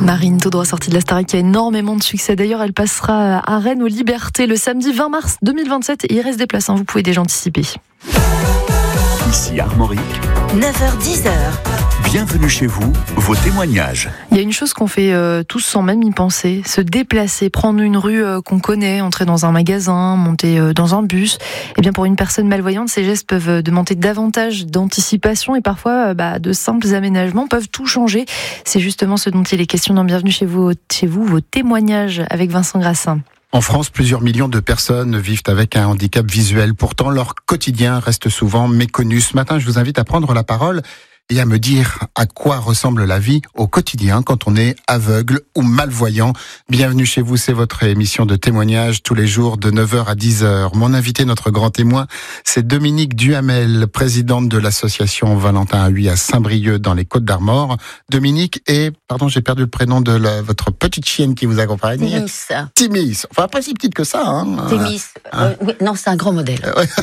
Marine, tout droit sortie de la Starac, qui a énormément de succès. D'ailleurs, elle passera à Rennes aux Libertés le samedi 20 mars 2027. Et il reste des places, vous pouvez déjà anticiper. Ici Armorique, 9h-10h. bienvenue chez vous, vos témoignages. Il y a une chose qu'on fait tous sans même y penser, se déplacer, prendre une rue qu'on connaît, entrer dans un magasin, monter dans un bus. Eh bien, pour une personne malvoyante, ces gestes peuvent demander davantage d'anticipation et parfois de simples aménagements peuvent tout changer. C'est justement ce dont il est question dans Bienvenue chez vous, vos témoignages avec Vincent Grassin. En France, plusieurs millions de personnes vivent avec un handicap visuel. Pourtant, leur quotidien reste souvent méconnu. Ce matin, je vous invite à prendre la parole et à me dire à quoi ressemble la vie au quotidien quand on est aveugle ou malvoyant. Bienvenue chez vous, c'est votre émission de témoignage tous les jours de 9h à 10h. Mon invité, notre grand témoin, c'est Dominique Duhamel, présidente de l'association Valentin Haüy à Saint-Brieuc dans les Côtes-d'Armor. Dominique et, pardon, j'ai perdu le prénom de votre petite chienne qui vous accompagne. Timis. Timis. Enfin, pas si petite que ça. Timis. Oui, non, c'est un grand modèle.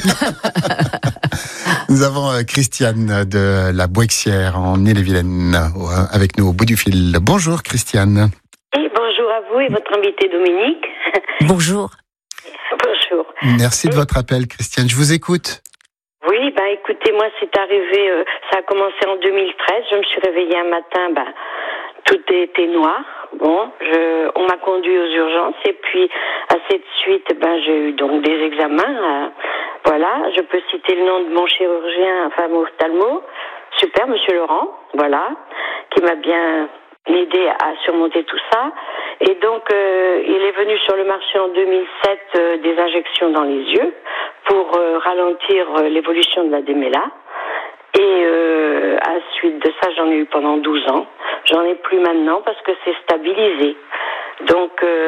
Nous avons Christiane de la Boixière en Ille-et-Vilaine avec nous au bout du fil. Bonjour Christiane. Et bonjour à vous et votre invité Dominique. Bonjour. Bonjour. Merci de votre appel Christiane, je vous écoute. Oui, écoutez, moi c'est arrivé, ça a commencé en 2013, je me suis réveillée un matin, tout était noir. Bon, on m'a conduit aux urgences et puis à cette suite, j'ai eu donc des examens. Voilà, je peux citer le nom de mon chirurgien, mon ophtalmo, super, Monsieur Laurent, voilà, qui m'a bien aidé à surmonter tout ça. Et donc, il est venu sur le marché en 2007 des injections dans les yeux pour ralentir l'évolution de la démêla. Et à suite de ça, j'en ai eu pendant 12 ans. J'en ai plus maintenant parce que c'est stabilisé. Donc,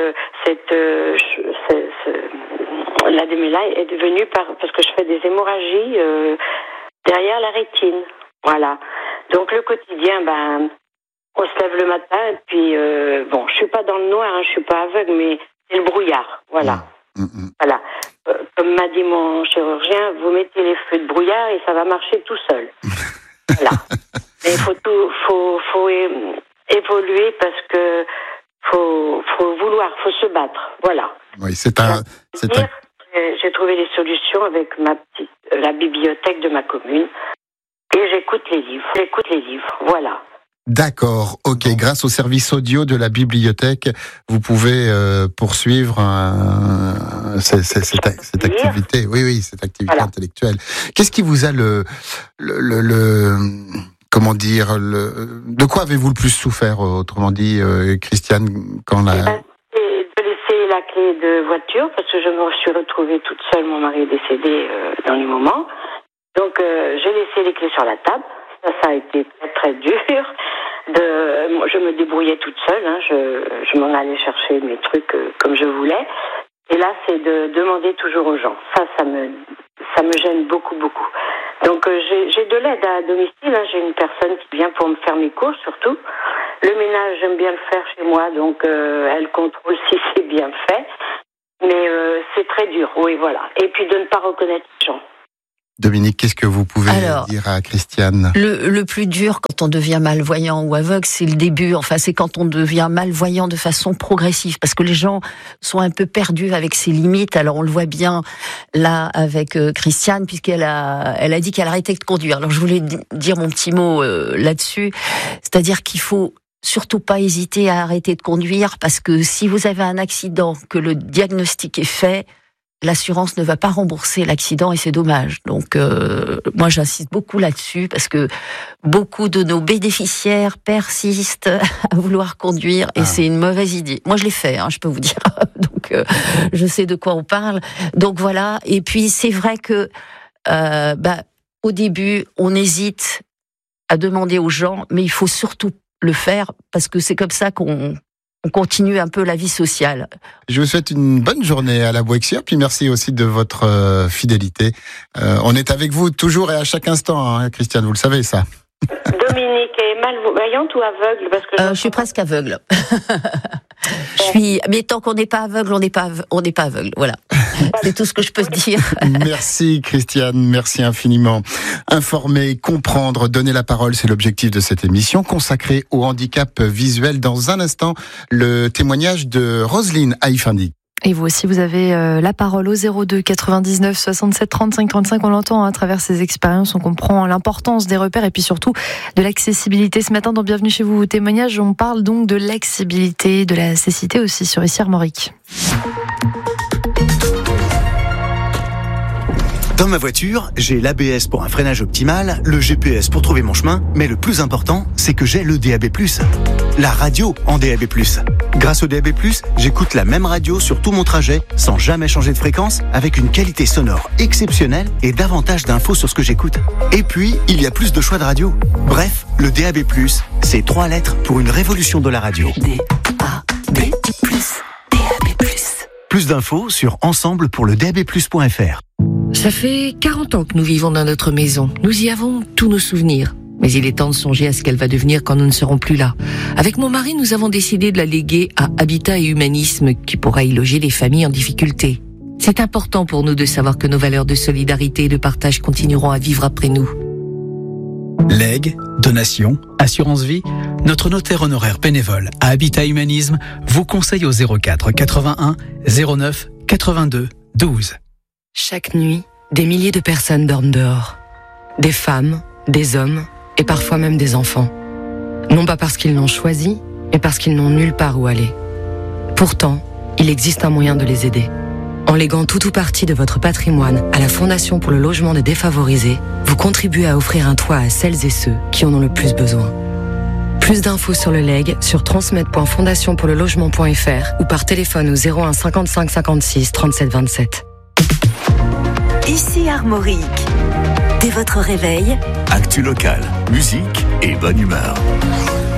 la démêla est devenue parce que je fais des hémorragies derrière la rétine. Voilà. Donc, le quotidien, on se lève le matin et puis, je suis pas dans le noir, je suis pas aveugle, mais c'est le brouillard. Voilà. Voilà. Comme m'a dit mon chirurgien, vous mettez les feux de brouillard et ça va marcher tout seul. Voilà. Mais il faut évoluer parce que faut vouloir, faut se battre. Voilà. Oui, J'ai trouvé des solutions avec la bibliothèque de ma commune et j'écoute les livres. Voilà. D'accord, ok. Grâce au service audio de la bibliothèque, vous pouvez poursuivre cette activité. Oui, cette activité intellectuelle. Qu'est-ce qui vous a de quoi avez-vous le plus souffert, autrement dit, Christiane, quand de laisser la clé de voiture, parce que je me suis retrouvée toute seule, mon mari est décédé dans les moments. Donc, j'ai laissé les clés sur la table. Ça a été très, très dur. Je me débrouillais toute seule. Je m'en allais chercher mes trucs comme je voulais. Et là, c'est de demander toujours aux gens. Ça me gêne beaucoup, beaucoup. Donc, j'ai de l'aide à domicile. J'ai une personne qui vient pour me faire mes courses, surtout. Le ménage, j'aime bien le faire chez moi. Donc, elle contrôle si c'est bien fait. Mais c'est très dur, oui, voilà. Et puis, de ne pas reconnaître les gens. Dominique, qu'est-ce que vous pouvez dire à Christiane ? Le plus dur quand on devient malvoyant ou aveugle, c'est le début. Enfin, c'est quand on devient malvoyant de façon progressive, parce que les gens sont un peu perdus avec ses limites. Alors, on le voit bien là avec Christiane, puisqu'elle a dit qu'elle arrêtait de conduire. Alors, je voulais dire mon petit mot là-dessus, c'est-à-dire qu'il faut surtout pas hésiter à arrêter de conduire, parce que si vous avez un accident, que le diagnostic est fait, l'assurance ne va pas rembourser l'accident et c'est dommage. Donc, moi, j'insiste beaucoup là-dessus parce que beaucoup de nos bénéficiaires persistent à vouloir conduire et c'est une mauvaise idée. Moi, je l'ai fait, je peux vous dire. Donc, je sais de quoi on parle. Donc, voilà. Et puis, c'est vrai que, au début, on hésite à demander aux gens, mais il faut surtout le faire parce que c'est comme ça qu'on continue un peu la vie sociale. Je vous souhaite une bonne journée à la Boixière, puis merci aussi de votre fidélité. On est avec vous toujours et à chaque instant, Christiane, vous le savez ça. Dominique est malvoyante ou aveugle? Parce que je suis presque aveugle. Mais tant qu'on n'est pas aveugle, on n'est pas aveugle. Voilà. C'est tout ce que je peux dire. Merci Christiane, merci infiniment. Informer, comprendre, donner la parole, c'est l'objectif de cette émission consacrée au handicap visuel. Dans un instant, le témoignage de Roselyne Haïfandi. Et vous aussi, vous avez la parole au 02 99 67 35 35. On l'entend à travers ces expériences, on comprend l'importance des repères et puis surtout de l'accessibilité. Ce matin, dans Bienvenue chez vous, témoignage, on parle donc de l'accessibilité, de la cécité aussi sur ici Armorique. Dans ma voiture, j'ai l'ABS pour un freinage optimal, le GPS pour trouver mon chemin, mais le plus important, c'est que j'ai le DAB+, la radio en DAB+. Grâce au DAB+, j'écoute la même radio sur tout mon trajet, sans jamais changer de fréquence, avec une qualité sonore exceptionnelle et davantage d'infos sur ce que j'écoute. Et puis, il y a plus de choix de radio. Bref, le DAB+, c'est 3 lettres pour une révolution de la radio. DAB+. Plus d'infos sur ensemblepourledabplus.fr. Ça fait 40 ans que nous vivons dans notre maison. Nous y avons tous nos souvenirs. Mais il est temps de songer à ce qu'elle va devenir quand nous ne serons plus là. Avec mon mari, nous avons décidé de la léguer à Habitat et Humanisme, qui pourra y loger les familles en difficulté. C'est important pour nous de savoir que nos valeurs de solidarité et de partage continueront à vivre après nous. Legs, donations, assurance vie, notre notaire honoraire bénévole à Habitat Humanisme vous conseille au 04 81 09 82 12. Chaque nuit, des milliers de personnes dorment dehors. Des femmes, des hommes et parfois même des enfants. Non pas parce qu'ils l'ont choisi, mais parce qu'ils n'ont nulle part où aller. Pourtant, il existe un moyen de les aider. En léguant tout ou partie de votre patrimoine à la Fondation pour le logement des défavorisés, vous contribuez à offrir un toit à celles et ceux qui en ont le plus besoin. Plus d'infos sur le legs sur transmettre.fondationpourlelogement.fr ou par téléphone au 01 55 56 37 27. Ici Armorique. Dès votre réveil, Actu local, musique et bonne humeur.